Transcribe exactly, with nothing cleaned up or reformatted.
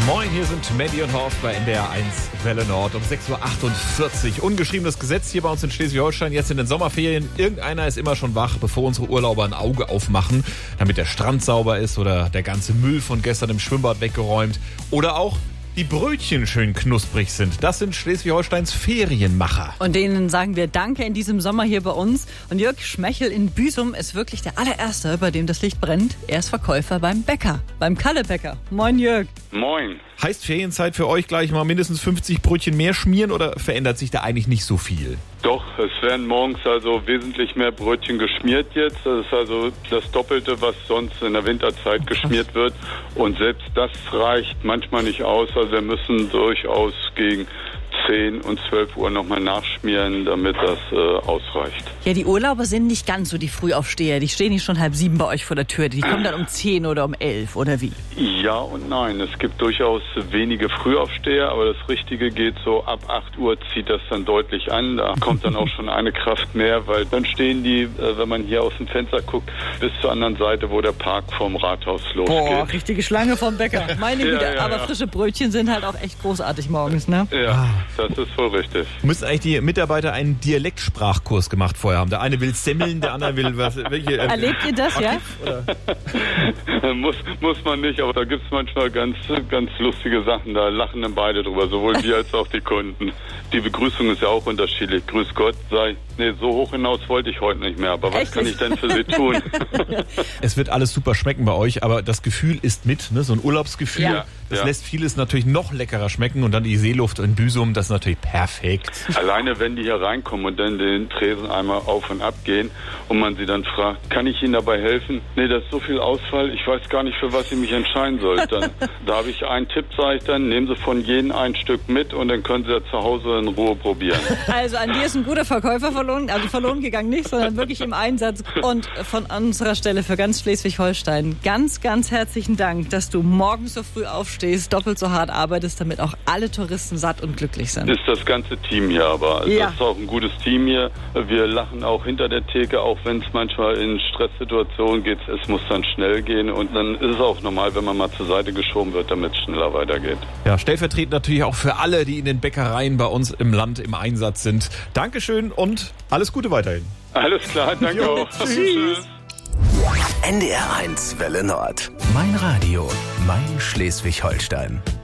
Moin, hier sind Maddie und Horst bei N D R eins Welle Nord um sechs Uhr achtundvierzig. Ungeschriebenes Gesetz hier bei uns in Schleswig-Holstein, jetzt in den Sommerferien. Irgendeiner ist immer schon wach, bevor unsere Urlauber ein Auge aufmachen, damit der Strand sauber ist oder der ganze Müll von gestern im Schwimmbad weggeräumt. Oder auch die Brötchen schön knusprig sind. Das sind Schleswig-Holsteins Ferienmacher. Und denen sagen wir Danke in diesem Sommer hier bei uns. Und Jörg Schmechel in Büsum ist wirklich der allererste, bei dem das Licht brennt. Er ist Verkäufer beim Bäcker, beim Kalle-Bäcker. Moin Jörg. Moin. Heißt Ferienzeit für euch gleich mal mindestens fünfzig Brötchen mehr schmieren oder verändert sich da eigentlich nicht so viel? Doch, es werden morgens also wesentlich mehr Brötchen geschmiert jetzt. Das ist also das Doppelte, was sonst in der Winterzeit geschmiert wird. Und selbst das reicht manchmal nicht aus. Also wir müssen durchaus gegen zehn und zwölf Uhr nochmal nachschmieren, damit das äh, ausreicht. Ja, die Urlauber sind nicht ganz so die Frühaufsteher. Die stehen nicht schon halb sieben bei euch vor der Tür. Die kommen dann um zehn oder um elf oder wie? Ja und nein. Es gibt durchaus wenige Frühaufsteher, aber das Richtige geht so ab acht Uhr zieht das dann deutlich an. Da kommt dann auch schon eine Kraft mehr, weil dann stehen die, äh, wenn man hier aus dem Fenster guckt, bis zur anderen Seite, wo der Park vom Rathaus losgeht. Boah, richtige Schlange vom Bäcker. Meine Güte, ja, ja, aber ja. frische Brötchen sind halt auch echt großartig morgens, ne? Ja, das ist voll richtig. Müssen eigentlich die Mitarbeiter einen Dialektsprachkurs gemacht vorher haben? Der eine will Semmeln, der andere will was. Welche, äh, Erlebt ihr das, ja? muss, muss man nicht, aber da gibt es manchmal ganz, ganz lustige Sachen. Da lachen dann beide drüber, sowohl wir als auch die Kunden. Die Begrüßung ist ja auch unterschiedlich. Grüß Gott, sei, nee, so hoch hinaus wollte ich heute nicht mehr. Aber was Echt? kann ich denn für Sie tun? Es wird alles super schmecken bei euch, aber das Gefühl ist mit, ne? So ein Urlaubsgefühl. Ja. Das Ja. lässt vieles natürlich noch leckerer schmecken und dann die Seeluft in Büsum, das ist natürlich perfekt. Alleine, wenn die hier reinkommen und dann den Tresen einmal auf und ab gehen und man sie dann fragt, kann ich Ihnen dabei helfen? Nee, das ist so viel Ausfall, ich weiß gar nicht, für was ich mich entscheiden soll. Dann, da habe ich einen Tipp, sage ich dann, nehmen Sie von jedem ein Stück mit und dann können Sie das zu Hause in Ruhe probieren. Also an dir ist ein guter Verkäufer verloren, also verloren gegangen nicht, sondern wirklich im Einsatz. Und von unserer Stelle für ganz Schleswig-Holstein ganz, ganz herzlichen Dank, dass du morgens so früh aufstehst, doppelt so hart arbeitest, damit auch alle Touristen satt und glücklich sind. Ist das ganze Team hier aber. Ja. Das ist auch ein gutes Team hier. Wir lachen auch hinter der Theke, auch wenn es manchmal in Stresssituationen geht. Es muss dann schnell gehen und dann ist es auch normal, wenn man mal zur Seite geschoben wird, damit es schneller weitergeht. Ja, stellvertretend natürlich auch für alle, die in den Bäckereien bei uns im Land im Einsatz sind. Dankeschön und alles Gute weiterhin. Alles klar, danke Jo, auch. tschüss. N D R eins Welle Nord. Mein Radio, mein Schleswig-Holstein.